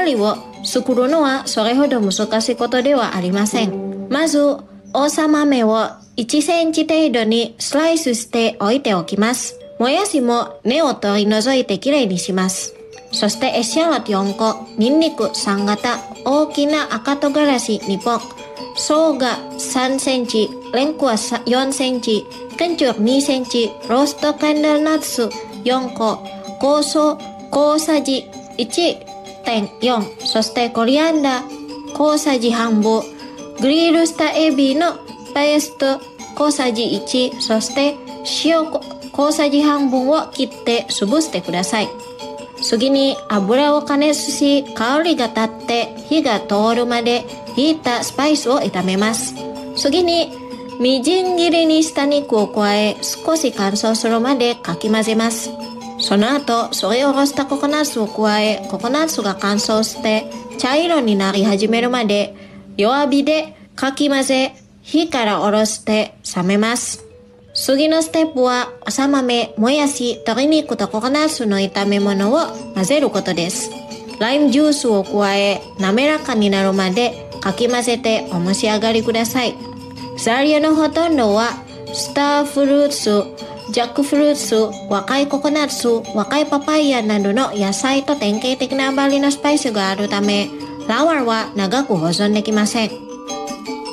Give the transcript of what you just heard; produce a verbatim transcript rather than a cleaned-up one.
りを作るのはそれほど難しいことではありません。まず、オサ豆をいちセンチ程度にスライスして置いておきます。もやしも根を取り除いてきれいにします。そしてエシャロットよんこ、ニンニクさん型、大きな赤唐辛子にぽん、生姜さんセンチ、レンコはよんセンチ、ケンチューにセンチ、ローストキャンドルナッツよんこ、香草小さじ いってんよん、そしてコリアンダー小さじ半分、グリルしたエビのペースト小さじいち、そして塩小さじ半分を切って潰してください。次に油を加熱し、香りが立って火が通るまでひいたスパイスを炒めます。次にみじん切りにした肉を加え、少し乾燥するまでかき混ぜます。その後、そりおろしたココナッツを加え、ココナッツが乾燥して茶色になり始めるまで弱火でかき混ぜ、火から下ろして冷めます。次のステップは、朝豆、もやし、鶏肉とココナッツの炒め物を混ぜることです。ライムジュースを加え、滑らかになるまでかき混ぜてお召し上がりください。材料のほとんどは、スターフルーツ、ジャックフルーツ、若いココナッツ、若いパパイヤなどの野菜と典型的なバリのスパイスがあるため、ラワーは長く保存できません。